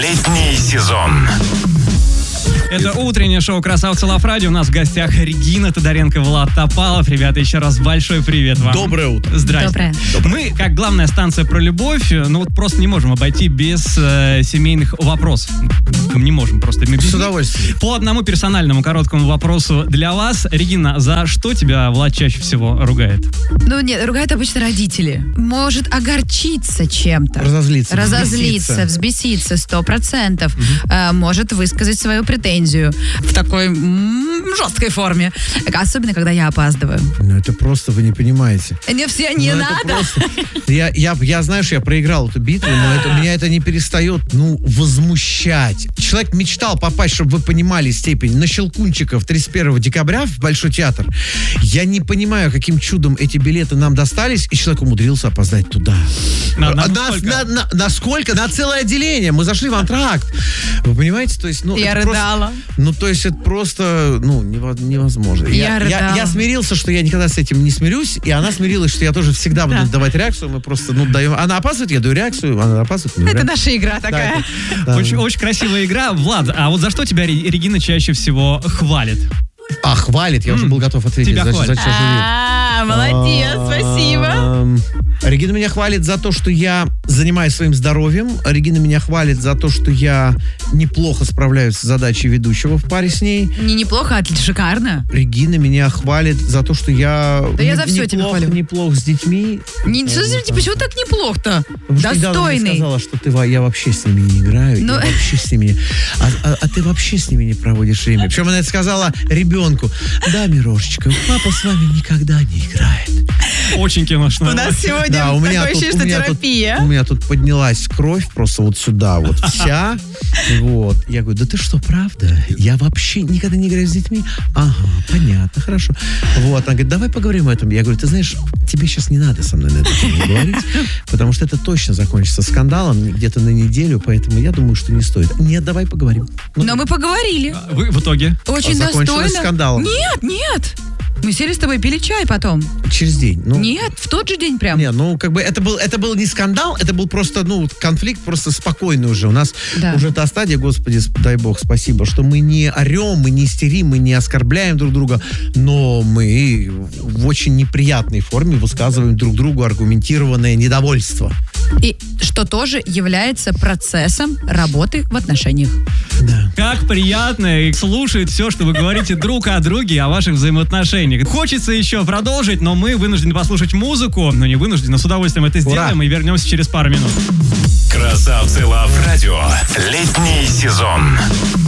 Летний сезон. Это утреннее шоу «Красавцы Лав Радио». У нас в гостях Регина Тодоренко, Влад Топалов. Ребята, еще раз большой привет вам. Доброе утро. Здрасте. Доброе. Мы, как главная станция про любовь, просто не можем обойти без семейных вопросов. Не можем просто. С удовольствием. По одному персональному короткому вопросу для вас. Регина, за что тебя Влад чаще всего ругает? Нет, ругают обычно родители. Может огорчиться чем-то. Разозлиться. Взбеситься 100%. Может высказать свою претензию в такой жесткой форме. Особенно, когда я опаздываю. Это просто вы не понимаете. Не надо. Я знаю, что я проиграл эту битву, но меня это не перестает, возмущать. Человек мечтал попасть, чтобы вы понимали степень, на Щелкунчиков 31 декабря в Большой театр. Я не понимаю, каким чудом эти билеты нам достались, и человек умудрился опоздать туда. На сколько? На целое отделение. Мы зашли в антракт. Вы понимаете? То есть, я рыдала. То есть это просто, невозможно. Я смирился, что я никогда с этим не смирюсь, и она смирилась, что я тоже всегда буду давать реакцию. Мы просто, даем. Она опаздывает, я даю реакцию, она опаздывает, я даю реакцию. Это наша игра такая. Очень красивая игра. Влад, а вот за что тебя Регина чаще всего хвалит? Хвалит? Я уже был готов ответить. Тебя хвалит. Молодец, спасибо. Регина меня хвалит за то, что я занимаюсь своим здоровьем. Регина меня хвалит за то, что я неплохо справляюсь с задачей ведущего в паре с ней. Не неплохо, а шикарно. Регина меня хвалит за то, что я я за все тебя хвалю. Неплох с детьми. Почему так неплохо-то? Достойный. Ты сказала, что я вообще с ними не играю. Я вообще с ними не... А ты вообще с ними не проводишь время. Причем она это сказала ребенку. Да, Мирошечка, папа с вами никогда не играет. Очень киношно. У нас сегодня такое ощущение, что терапия. У меня тут поднялась кровь просто вот сюда, вот вся. Я говорю, да ты что, правда? Я вообще никогда не играю с детьми? Ага, понятно, хорошо. Она говорит, давай поговорим о этом. Я говорю, ты знаешь, тебе сейчас не надо со мной на эту тему говорить, потому что это точно закончится скандалом где-то на неделю, поэтому я думаю, что не стоит. Нет, давай поговорим. Но мы поговорили. Вы в итоге? Очень закончилось достойно. Скандалом. Нет. Мы сели с тобой, пили чай потом. Через день. Нет, в тот же день прям. Это был не скандал, это был просто, конфликт просто спокойный уже. У нас уже та стадия, Господи, дай Бог, спасибо, что мы не орем, мы не истерим, мы не оскорбляем друг друга, но мы в очень неприятной форме высказываем друг другу аргументированное недовольство. И что тоже является процессом работы в отношениях. Да. Как приятно слушать все, что вы говорите друг о друге, о ваших взаимоотношениях. Хочется еще продолжить, но мы вынуждены послушать музыку. Не вынуждены, с удовольствием это сделаем и вернемся через пару минут. Красавцы Лав Радио. Летний сезон.